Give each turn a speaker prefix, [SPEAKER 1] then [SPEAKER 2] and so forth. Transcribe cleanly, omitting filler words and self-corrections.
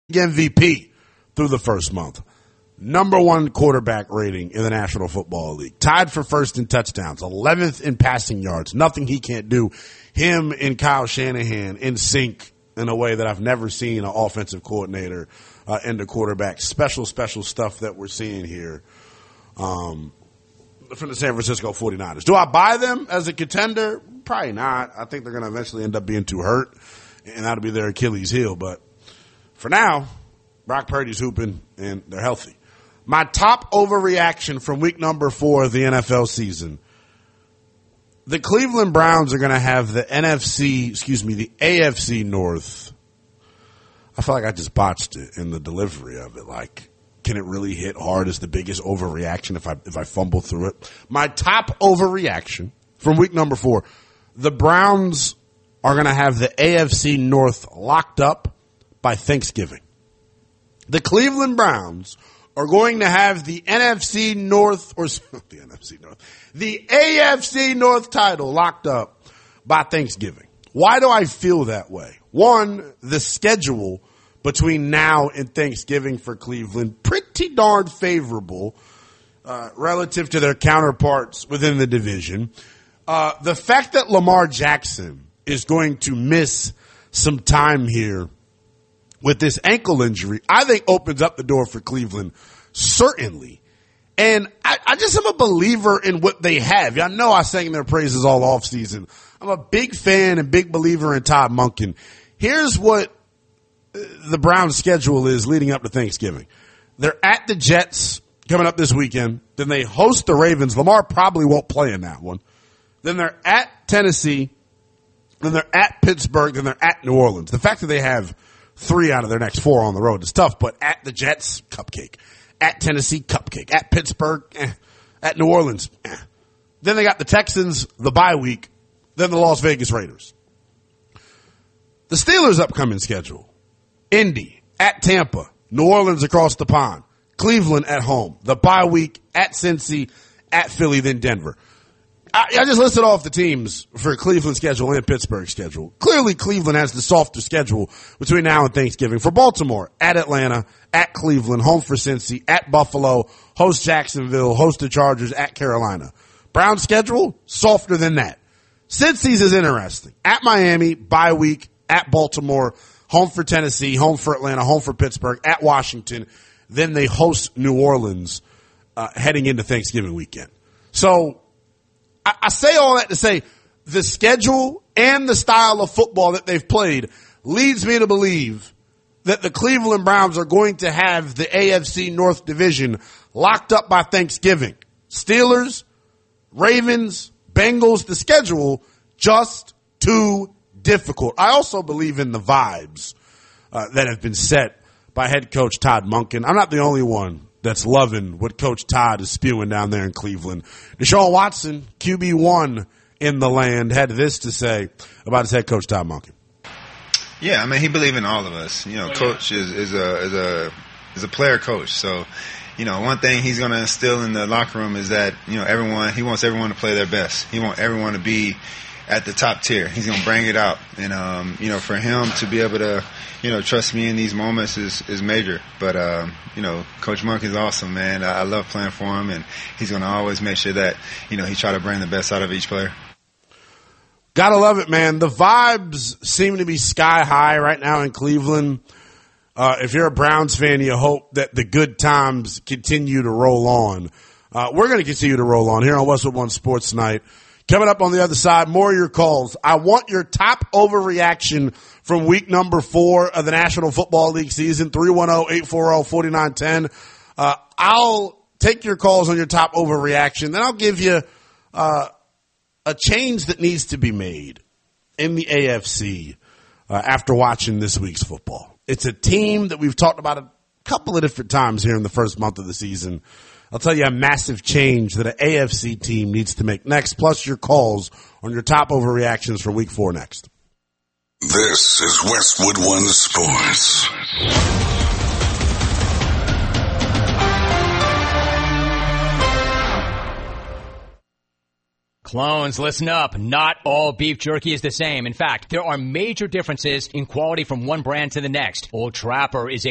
[SPEAKER 1] MVP through the first month. Number one quarterback rating in the National Football League. Tied for first in touchdowns. 11th in passing yards. Nothing he can't do. Him and Kyle Shanahan in sync in a way that I've never seen an offensive coordinator and the quarterback. Special stuff that we're seeing here from the San Francisco 49ers. Do I buy them as a contender? Probably not. I think they're going to eventually end up being too hurt, and that'll be their Achilles heel. But for now, Brock Purdy's hooping, and they're healthy. My top overreaction from week number 4 of the NFL season. The Cleveland Browns are going to have the AFC North. I feel like I just botched it in the delivery of it. Like, can it really hit hard as the biggest overreaction if I fumble through it? My top overreaction from week number 4. The Browns are going to have the AFC North locked up by Thanksgiving. The Cleveland Browns are going to have the NFC North, or the NFC North, the AFC North title locked up by Thanksgiving. Why do I feel that way? One, the schedule between now and Thanksgiving for Cleveland, pretty darn favorable relative to their counterparts within the division. The fact that Lamar Jackson is going to miss some time here with this ankle injury, I think opens up the door for Cleveland, certainly. And I just am a believer in what they have. Y'all know I sang their praises all offseason. I'm a big fan and big believer in Todd Monken. Here's what the Browns' schedule is leading up to Thanksgiving. They're at the Jets coming up this weekend. Then they host the Ravens. Lamar probably won't play in that one. Then they're at Tennessee. Then they're at Pittsburgh. Then they're at New Orleans. The fact that they have 3 out of their next 4 on the road is tough, but at the Jets, cupcake. At Tennessee, cupcake. At Pittsburgh, At New Orleans, Then they got the Texans, the bye week, then the Las Vegas Raiders. The Steelers' upcoming schedule. Indy, at Tampa, New Orleans across the pond, Cleveland at home, the bye week, at Cincy, at Philly, then Denver. I just listed off the teams for Cleveland's schedule and Pittsburgh's schedule. Clearly, Cleveland has the softer schedule between now and Thanksgiving. For Baltimore, at Atlanta, at Cleveland, home for Cincy, at Buffalo, host Jacksonville, host the Chargers, at Carolina. Brown's schedule, softer than that. Cincy's is interesting. At Miami, bye week, at Baltimore, home for Tennessee, home for Atlanta, home for Pittsburgh, at Washington. Then they host New Orleans heading into Thanksgiving weekend. So I say all that to say the schedule and the style of football that they've played leads me to believe that the Cleveland Browns are going to have the AFC North division locked up by Thanksgiving. Steelers, Ravens, Bengals, the schedule just too difficult. I also believe in the vibes that have been set by head coach Todd Monken. I'm not the only one that's loving what Coach Todd is spewing down there in Cleveland. Deshaun Watson, QB1 in the land, had this to say about his head coach Todd Monken.
[SPEAKER 2] Yeah, I mean, he believes in all of us. You know, Coach is a player coach. So, you know, one thing he's going to instill in the locker room is that, you know, he wants everyone to play their best. He wants everyone to be at the top tier. He's going to bring it out. And, you know, for him to be able to, you know, trust me in these moments is major. But, you know, Coach Monk is awesome, man. I love playing for him, and he's going to always make sure that, you know, he try to bring the best out of each player.
[SPEAKER 1] Gotta love it, man. The vibes seem to be sky high right now in Cleveland. If you're a Browns fan, you hope that the good times continue to roll on. We're going to continue to roll on here on Westwood One Sports Night. Coming up on the other side, more of your calls. I want your top overreaction from week number 4 of the National Football League season, 310-840-4910. I'll take your calls on your top overreaction. Then I'll give you a change that needs to be made in the AFC after watching this week's football. It's a team that we've talked about a couple of different times here in the first month of the season. I'll tell you a massive change that an AFC team needs to make next, plus your calls on your top overreactions for week 4 next.
[SPEAKER 3] This is Westwood One Sports.
[SPEAKER 4] Clones, listen up. Not all beef jerky is the same. In fact, there are major differences in quality from one brand to the next. Old Trapper is a